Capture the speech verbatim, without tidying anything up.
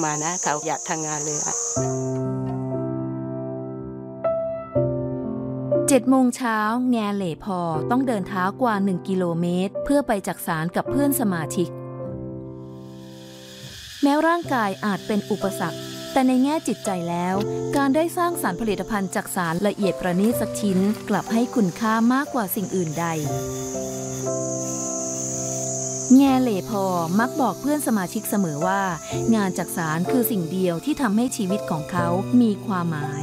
มานะเขาอยากทำงานเลยอะเจ็ดโมงเช้าแงเหล่พอต้องเดินเท้ากว่าหนึ่งกิโลเมตรเพื่อไปจักสารกับเพื่อนสมาชิกแม้ร่างกายอาจเป็นอุปสรรคแต่ในแง่จิตใจแล้วการได้สร้างสรรค์ผลิตภัณฑ์จักสารละเอียดประณีตสักชิ้นกลับให้คุณค่ามากกว่าสิ่งอื่นใดแงเหล่พอมักบอกเพื่อนสมาชิกเสมอว่างานจักสารคือสิ่งเดียวที่ทำให้ชีวิตของเขามีความหมาย